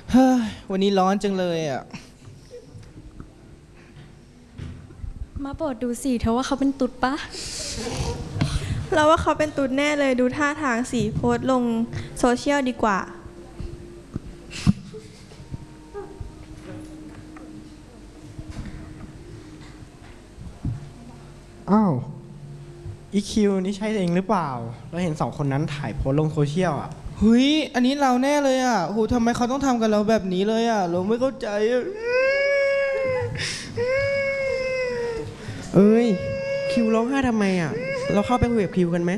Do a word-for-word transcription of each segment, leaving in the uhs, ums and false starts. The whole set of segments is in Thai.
เฮ้ยวันนี้ร้อนจังเลยอ่ะมาโปรดดูสิเธอว่าเขาเป็นตุ๊ดปะเราว่าเขาเป็นตุ๊ดแน่เลยดูท่าทางสีโพสต์ลงโซเชียลดีกว่าอ้าวอีคิวนี่ใช่เองหรือเปล่าเราเห็นสองคนนั้นถ่ายโพสต์ลงโซเชียลอ่ะเฮ้ยอันนี้เราแน่เลยอ่ะโหทำไมเขาต้องทำกับเราแบบนี้เลยอ่ะเราไม่เข้าใจอ่ะเอ้ยคิวร้องไห้ทำไมอ่ะเราเข้าไปคุยกับคิวกันไหม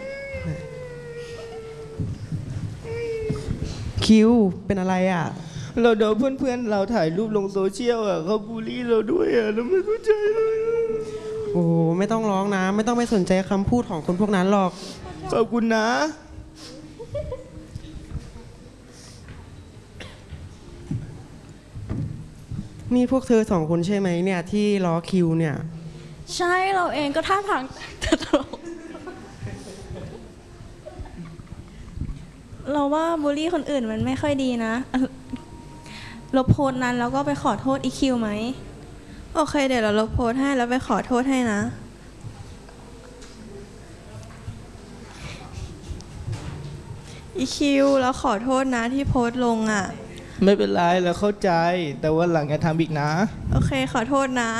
คิวเป็นอะไรอ่ะเราเดาเพื่อนๆเราถ่ายรูปลงโซเชียลอ่ะเขาบูลลี่เราด้วยอ่ะเราไม่เข้าใจเลยโอ้ไม่ต้องร้องนะไม่ต้องไปสนใจคำพูดของคนพวกนั้นหรอกขอบคุณนะนี่พวกเธอสองคนใช่ไหมเนี่ยที่ล้อคิวเนี่ยใช่เราเองก็ท่าทางตลกเราว่าบูลลี่คนอื่นมันไม่ค่อยดีนะลบโพสต์นั้นแล้วก็ไปขอโทษอีคิวไหมโอเคเดี๋ยวเราลบโพสต์ให้แล้วไปขอโทษให้นะอีคิวแล้วขอโทษนะที่โพสต์ลงอ่ะไม่เป็นไรเราเข้าใจแต่ว่าหลังอย่าทำอีกนะโอเคขอโทษนะ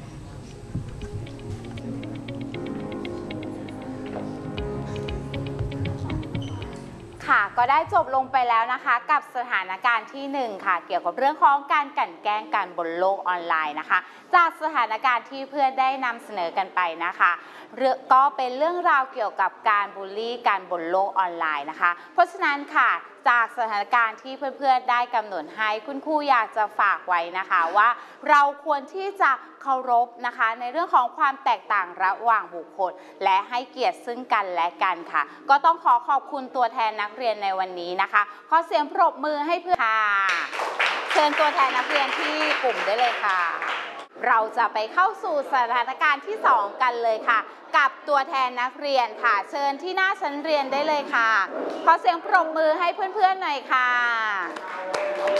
ค่ะก็ได้จบลงไปแล้วนะคะกับสถานการณ์ที่หนึ่งค่ะเกี่ยวกับเรื่องของการกลั่นแกล้งกันบนโลกออนไลน์นะคะจากสถานการณ์ที่เพื่อนได้นำเสนอกันไปนะคะเรื่องก็เป็นเรื่องราวเกี่ยวกับการบูลลี่กันบนโลกออนไลน์นะคะเพราะฉะนั้นค่ะจากสถานการณ์ที่เพื่อนๆได้กำหนดให้คุณครูอยากจะฝากไว้นะคะว่าเราควรที่จะเคารพนะคะในเรื่องของความแตกต่างระหว่างบุคคลและให้เกียรติซึ่งกันและกันค่ะก็ต้องขอขอบคุณตัวแทนนักเรียนในวันนี้นะคะขอเสียงปรบมือให้เพื่อนค่ะเชิญตัวแทนนักเรียนที่กลุ่มได้เลยค่ะเราจะไปเข้าสู่สถานการณ์ที่สองกันเลยค่ะกับตัวแทนนักเรียนค่ะเชิญที่หน้าชั้นเรียนได้เลยค่ะขอเสียงปรบมือให้เพื่อนๆหน่อยค่ะ